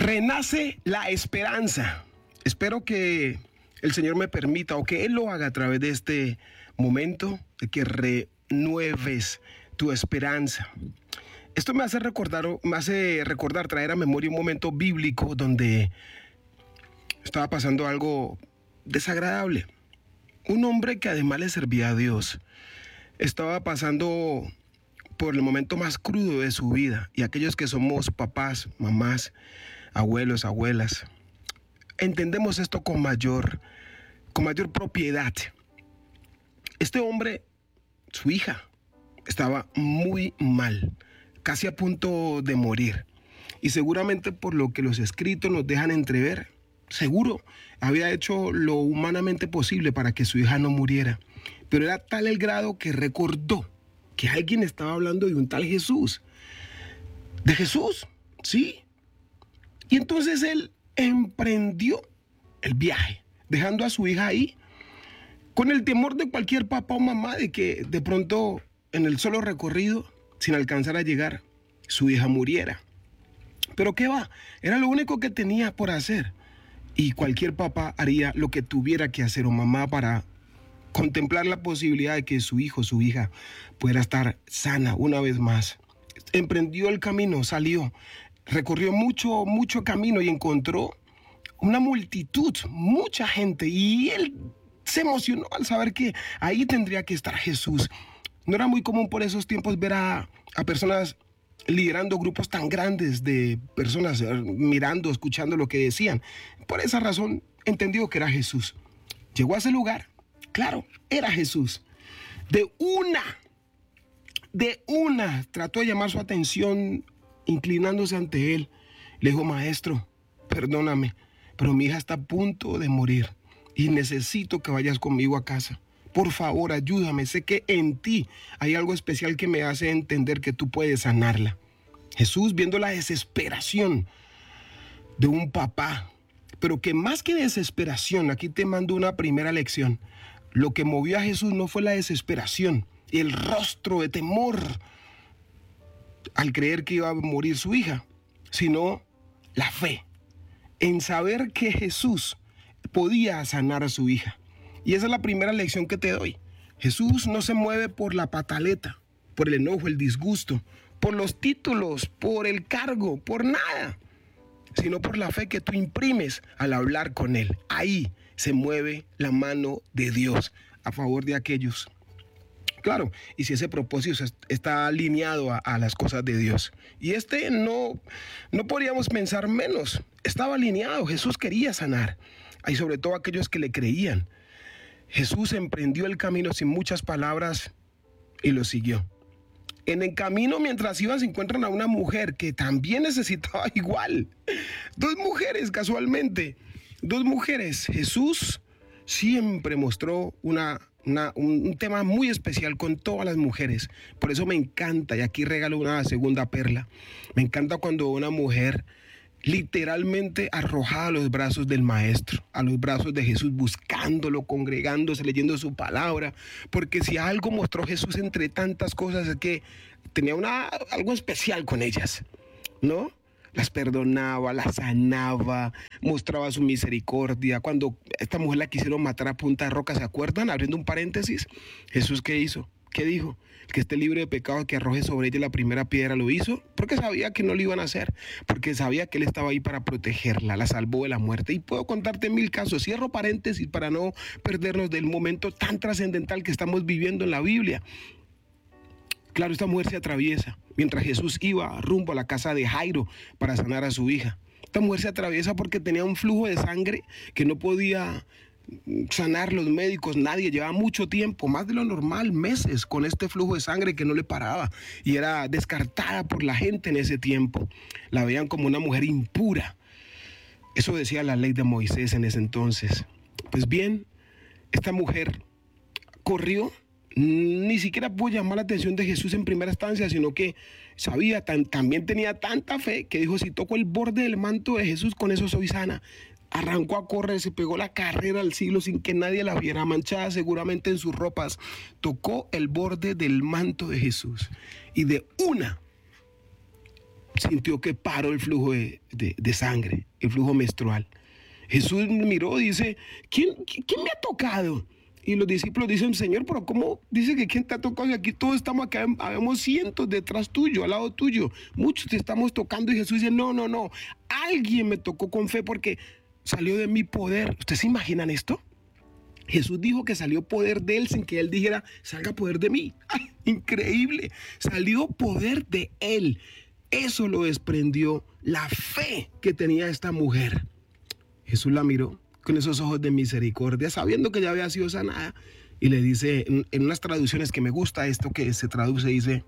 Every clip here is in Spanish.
Renace la esperanza. Espero que el Señor me permita o que Él lo haga a través de este momento, de que renueves tu esperanza. Esto me hace recordar, traer a memoria un momento bíblico donde estaba pasando algo desagradable. Un hombre que además le servía a Dios estaba pasando por el momento más crudo de su vida, y aquellos que somos papás, mamás, abuelos, abuelas, entendemos esto con mayor propiedad. Este hombre, su hija, estaba muy mal, casi a punto de morir, y seguramente por lo que los escritos nos dejan entrever, seguro había hecho lo humanamente posible para que su hija no muriera, pero era tal el grado que recordó que alguien estaba hablando de un tal Jesús. ¿De Jesús? Sí. Y entonces él emprendió el viaje, dejando a su hija ahí, con el temor de cualquier papá o mamá de que de pronto en el solo recorrido, sin alcanzar a llegar, su hija muriera. Pero qué va, era lo único que tenía por hacer. Y cualquier papá haría lo que tuviera que hacer, o mamá, para contemplar la posibilidad de que su hijo, su hija, pudiera estar sana una vez más. Emprendió el camino, salió, recorrió mucho camino y encontró una multitud, mucha gente, y él se emocionó al saber que ahí tendría que estar Jesús. No era muy común por esos tiempos ver a personas liderando grupos tan grandes de personas, mirando, escuchando lo que decían. Por esa razón entendió que era Jesús. Llegó a ese lugar, claro, era Jesús. De una trató de llamar su atención, inclinándose ante él. Le dijo: maestro, perdóname, pero mi hija está a punto de morir y necesito que vayas conmigo a casa. Por favor, ayúdame. Sé que en ti hay algo especial que me hace entender que tú puedes sanarla. Jesús, viendo la desesperación de un papá, pero que más que desesperación, aquí te mando una primera lección. Lo que movió a Jesús no fue la desesperación y el rostro de temor al creer que iba a morir su hija, sino la fe en saber que Jesús podía sanar a su hija. Y esa es la primera lección que te doy. Jesús no se mueve por la pataleta, por el enojo, el disgusto, por los títulos, por el cargo, por nada, sino por la fe que tú imprimes al hablar con Él. Ahí se mueve la mano de Dios a favor de aquellos. Claro, y si ese propósito está alineado a las cosas de Dios. Y no podríamos pensar menos. Estaba alineado, Jesús quería sanar. Y sobre todo aquellos que le creían. Jesús emprendió el camino sin muchas palabras y lo siguió. En el camino, mientras iban, se encuentran a una mujer que también necesitaba igual. 2 mujeres, casualmente. 2 mujeres. Jesús siempre mostró un tema muy especial con todas las mujeres. Por eso me encanta, y aquí regalo una segunda perla. Me encanta cuando una mujer literalmente arrojada a los brazos del Maestro, a los brazos de Jesús, buscándolo, congregándose, leyendo su palabra, porque si algo mostró Jesús entre tantas cosas es que tenía algo especial con ellas, ¿no? Las perdonaba, las sanaba, mostraba su misericordia. Cuando esta mujer la quisieron matar a punta de roca, ¿se acuerdan? Abriendo un paréntesis, Jesús, ¿qué hizo? ¿Qué dijo? El que esté libre de pecado, que arroje sobre ella la primera piedra. Lo hizo porque sabía que no lo iban a hacer, porque sabía que Él estaba ahí para protegerla, la salvó de la muerte. Y puedo contarte 1000 casos. Cierro paréntesis para no perdernos del momento tan trascendental que estamos viviendo en la Biblia. Claro, esta mujer se atraviesa mientras Jesús iba rumbo a la casa de Jairo para sanar a su hija. Esta mujer se atraviesa porque tenía un flujo de sangre que no podía sanar los médicos, nadie. Llevaba mucho tiempo, más de lo normal, meses, con este flujo de sangre que no le paraba, y era descartada por la gente en ese tiempo. La veían como una mujer impura. Eso decía la ley de Moisés en ese entonces. Pues bien, esta mujer corrió, ni siquiera pudo llamar la atención de Jesús en primera instancia, sino que sabía, también tenía tanta fe que dijo: si toco el borde del manto de Jesús, con eso soy sana. Arrancó a correr, se pegó la carrera al siglo sin que nadie la viera, manchada seguramente en sus ropas. Tocó el borde del manto de Jesús y de una sintió que paró el flujo de sangre, el flujo menstrual. Jesús miró y dice, ¿quién me ha tocado? Y los discípulos dicen, Señor, pero ¿cómo dice que quién te ha tocado? Y aquí todos estamos acá, habemos cientos detrás tuyo, al lado tuyo. Muchos te estamos tocando. Y Jesús dice, no. Alguien me tocó con fe porque salió de mi poder. ¿Ustedes se imaginan esto? Jesús dijo que salió poder de él sin que él dijera, salga poder de mí. ¡Ay, increíble! Salió poder de él. Eso lo desprendió la fe que tenía esta mujer. Jesús la miró con esos ojos de misericordia, sabiendo que ya había sido sanada, y le dice, en unas traducciones que me gusta esto que se traduce, dice,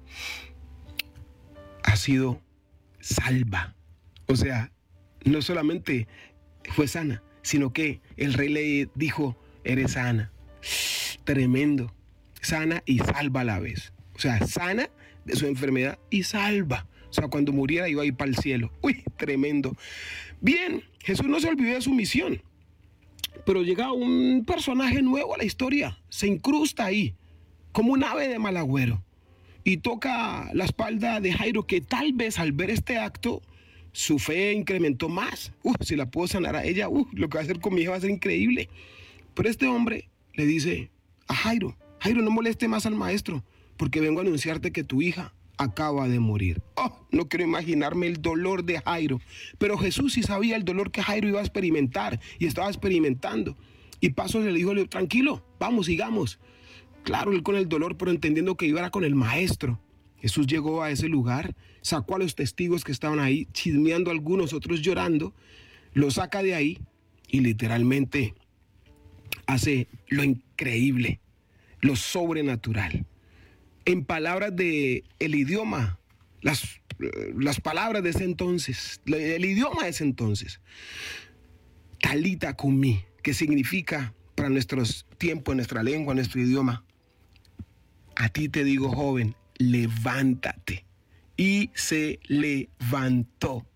ha sido salva. O sea, no solamente fue sana, sino que el rey le dijo, eres sana. Tremendo. Sana y salva a la vez. O sea, sana de su enfermedad y salva. O sea, cuando muriera iba a ir para el cielo. Uy, tremendo. Bien, Jesús no se olvidó de su misión. Pero llega un personaje nuevo a la historia. Se incrusta ahí, como un ave de mal agüero. Y toca la espalda de Jairo, que tal vez al ver este acto, su fe incrementó más. Si la puedo sanar a ella, lo que va a hacer con mi hija va a ser increíble. Pero este hombre le dice a Jairo, no moleste más al maestro, porque vengo a anunciarte que tu hija acaba de morir. No quiero imaginarme el dolor de Jairo. Pero Jesús sí sabía el dolor que Jairo iba a experimentar y estaba experimentando. Y paso le dijo, tranquilo, vamos, sigamos. Claro, él con el dolor, pero entendiendo que iba con el maestro. Jesús llegó a ese lugar, sacó a los testigos que estaban ahí, chismeando a algunos, otros llorando, los saca de ahí y literalmente hace lo increíble, lo sobrenatural. En palabras del idioma, las palabras de ese entonces, el idioma de ese entonces, talita cumi, que significa para nuestros tiempos, nuestra lengua, nuestro idioma, a ti te digo, joven, levántate. Y se levantó.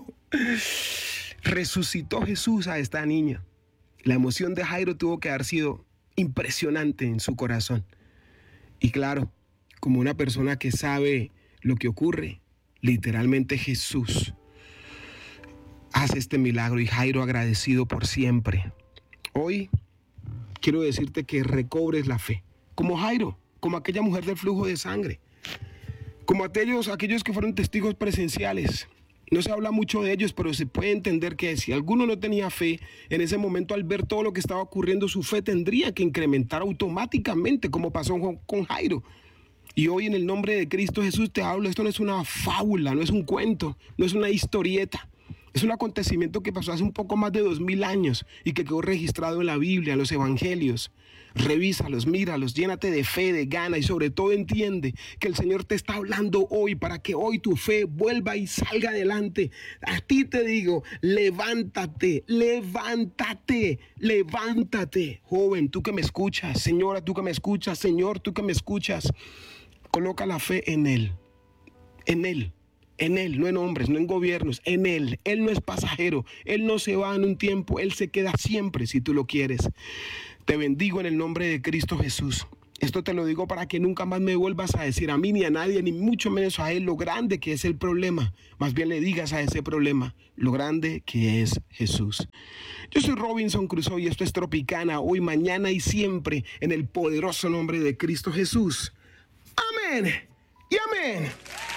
Resucitó Jesús a esta niña. La emoción de Jairo tuvo que haber sido impresionante en su corazón. Y claro, como una persona que sabe lo que ocurre, literalmente Jesús hace este milagro y Jairo agradecido por siempre. Hoy quiero decirte que recobres la fe, como Jairo, como aquella mujer del flujo de sangre, como aquellos que fueron testigos presenciales. No se habla mucho de ellos, pero se puede entender que si alguno no tenía fe, en ese momento al ver todo lo que estaba ocurriendo, su fe tendría que incrementar automáticamente, como pasó con Jairo. Y hoy en el nombre de Cristo Jesús te hablo, esto no es una fábula, no es un cuento, no es una historieta. Es un acontecimiento que pasó hace un poco más de 2000 años y que quedó registrado en la Biblia, en los evangelios. Revísalos, míralos, llénate de fe, de gana y sobre todo entiende que el Señor te está hablando hoy para que hoy tu fe vuelva y salga adelante. A ti te digo, levántate, levántate, levántate. Joven, tú que me escuchas, señora, tú que me escuchas, señor, tú que me escuchas, coloca la fe en Él, en Él. En Él, no en hombres, no en gobiernos, en Él. Él no es pasajero, Él no se va en un tiempo, Él se queda siempre si tú lo quieres. Te bendigo en el nombre de Cristo Jesús. Esto te lo digo para que nunca más me vuelvas a decir a mí ni a nadie, ni mucho menos a Él, lo grande que es el problema. Más bien le digas a ese problema lo grande que es Jesús. Yo soy Robinson Crusoe y esto es Tropicana, hoy, mañana y siempre, en el poderoso nombre de Cristo Jesús. Amén y amén.